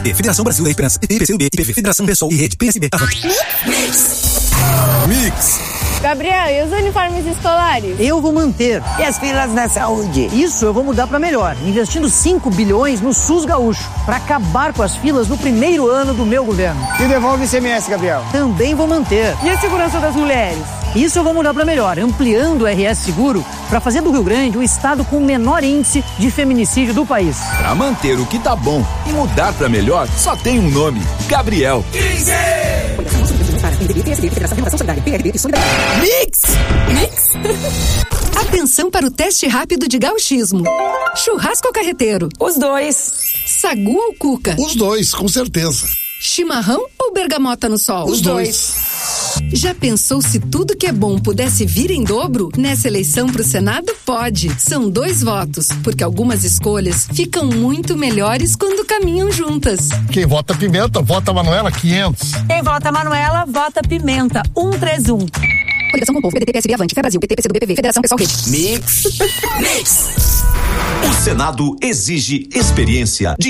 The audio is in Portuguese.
Federação Brasil da Esperança, PCdoB, IPV, Federação Pessoal e Rede PSB. Mix. Gabriel, e os uniformes escolares? Eu vou manter. E as filas da saúde? Isso eu vou mudar para melhor, investindo 5 bilhões no SUS gaúcho, para acabar com as filas no primeiro ano do meu governo. E devolve o ICMS, Gabriel. Também vou manter. E a segurança das mulheres? Isso eu vou mudar para melhor, ampliando o RS Seguro para fazer do Rio Grande o estado com o menor índice de feminicídio do país. Para manter o que tá bom e mudar para melhor, só tem um nome: Gabriel. 15! Mix! Atenção para o teste rápido de gauchismo. Churrasco ou carreteiro? Os dois. Sagu ou cuca? Os dois, com certeza. Chimarrão ou bergamota no sol? Os dois. Já pensou se tudo que é bom pudesse vir em dobro? Nessa eleição pro Senado, pode. São 2 votos, porque algumas escolhas ficam muito melhores quando caminham juntas. Quem vota Pimenta, vota Manuela 500. Quem vota Manuela, vota Pimenta 131. Coligação com o Povo, PDT, PSB, Avante, Fé Brasil, PT, PCdoB, PV, Federação Pessoal Rede. Mix. O Senado exige experiência de